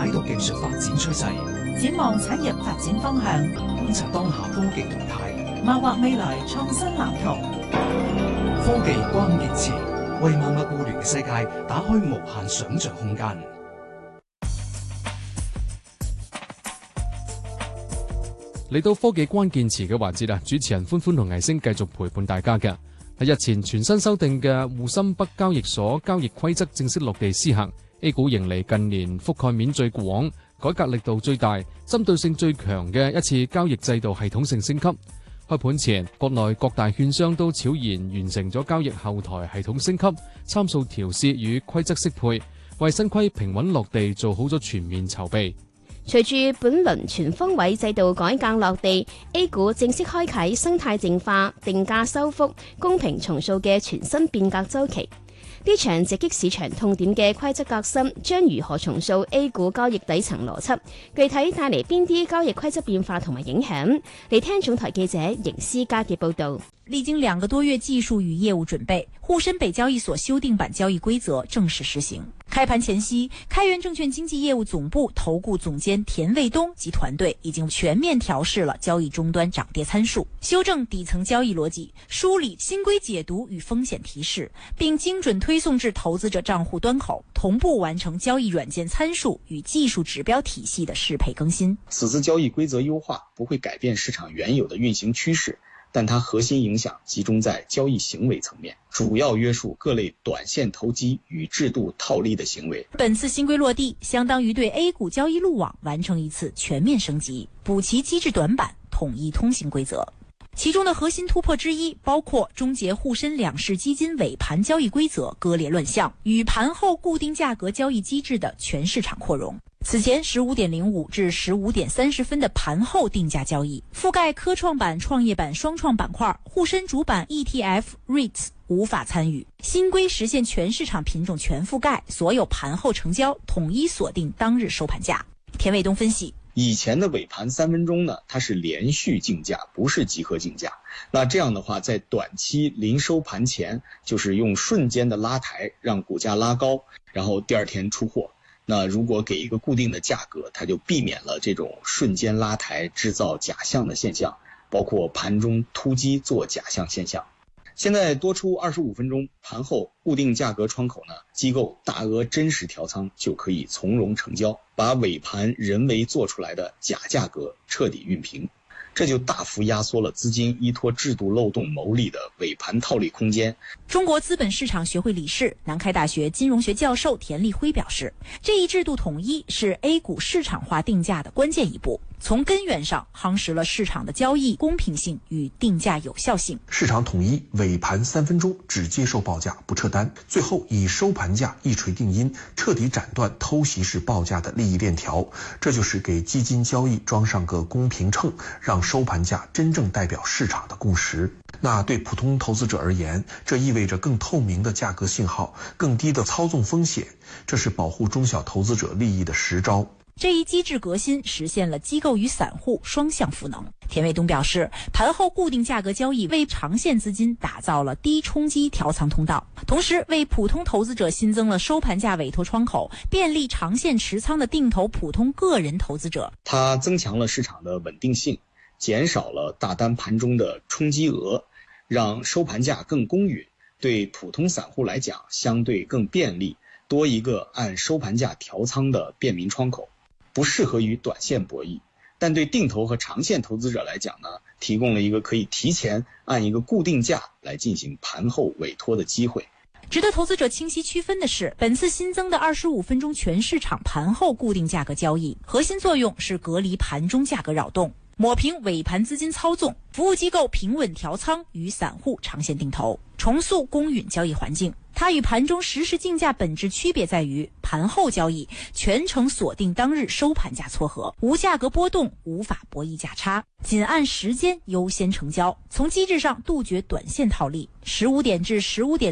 解讀技術發展趨勢， 展望產業發展方向， 觀察當下科技動態， 謀劃未來創新藍圖。 科技關鍵詞，為萬物互聯嘅世界打開無限想像空間。 嚟到科技關鍵詞嘅環節啦，主持人歡歡同藝星繼續陪伴大家嘅。喺日前全新修訂嘅滬深北交易所交易規則正式落地施行。A 股迎嚟近年覆蓋面最廣、改革力度最大、針對性最強嘅一次交易制度系統性升級。開盤前，國內各大券商都悄然完成咗交易後台系統升級、參數調試與規則適配，為新規平穩落地做好咗全面籌備。 隨住本輪全方位制度改革落地， A 股正式開啟生態淨化、定價修復、公平重塑嘅全新變革週期。呢場直擊市場痛點嘅規則革新，將如何重塑 A 股交易底層邏輯？具體帶嚟邊啲交易規則變化同埋影響？嚟聽總台記者邢思嘉嘅報導。 歷經2個多月技術與業務準備，滬深北交易所修訂版交易規則正式實行。開盤前夕，開源證券經紀業務總部投顧總監田衛東及團隊已經全面調試了交易終端漲跌參數，修正底層交易邏輯，梳理新規解讀與風險提示，並精準推送至投資者賬戶端口，同步完成交易軟件參數與技術指標體系的適配更新。 此次交易規則優化不會改變市場原有的運行趨勢，但它核心影響集中在交易行為層面，主要約束各類短線投機與制度套利的行為。 本次新規落地，相當於對 A 股交易路網完成一次全面升級，補齊機制短板，統一通行規則。其中的核心突破之一，包括終結滬深兩市基金尾盤交易規則割裂亂象與盤後固定價格交易機制的全市場擴容。此前15.05至15.30分的盤後定價交易，覆蓋科創板、創業板雙創板塊，滬深主板 ETF、REITs 無法參與。新規實現全市場品種全覆蓋，所有盤後成交統一鎖定當日收盤價。田衛東分析， 以前的尾盤3分鐘呢，它是連續競價，不是集合競價。那這樣的話，在短期臨收盤前，就是用瞬間的拉抬，讓股價拉高，然後第二天出貨。那如果給一個固定的價格，它就避免了這種瞬間拉抬製造假象的現象，包括盤中突擊做假象現象。現在多出25分鐘盤後固定價格窗口呢，機構大額真實調倉就可以從容成交，把尾盤人為做出來的假價格徹底熨平，這就大幅壓縮了資金依託制度漏洞牟利的尾盤套利空間。 中國資本市場學會理事、南開大學金融學教授田立輝表示，這一制度統一是 A 股市場化定價的關鍵一步，從根源上夯實了市場的交易公平性與定價有效性。 市場統一，尾盤3分鐘只接受報價不撤單，最後以收盤價一錘定音，徹底斬斷偷襲式報價的利益鏈條。這就是給基金交易裝上個公平秤，讓收盤價真正代表市場的共識。那對普通投資者而言，這意味着更透明的價格信號，更低的操縱風險，這是保護中小投資者利益的實招。 這一機制革新實現了機構與散戶雙向賦能。田衛東表示，盤後固定價格交易為長線資金打造了低衝擊調倉通道，同時為普通投資者新增了收盤價委託窗口，便利長線持倉的定投普通個人投資者。 它增強了市場的穩定性，減少了大單盤中的衝擊額，讓收盤價更公允，對普通散戶來講相對更便利，多一個按收盤價調倉的便民窗口。不適合於短線博弈，但對定投和長線投資者來講呢，提供了一個可以提前按一個固定價來進行盤後委託的機會。 值得投資者清晰區分的是，本次新增的25分鐘全市場盤後固定價格交易，核心作用是隔離盤中價格擾動，抹平尾盤資金操縱，服務機構平穩調倉與散戶長線定投，重塑公允交易環境。它與盤中實時競價本質區別在於，盤後交易全程鎖定當日收盤價撮合，無價格波動，無法博弈價差，僅按時間優先成交，從機制上杜絕短線套利。15點至15點